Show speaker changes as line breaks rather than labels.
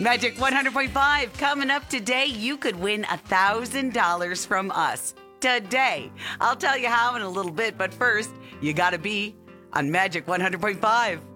Magic 100.5 coming up today. You could win $1,000 from us today. I'll tell you how in a little bit, but first, you got to be on Magic 100.5.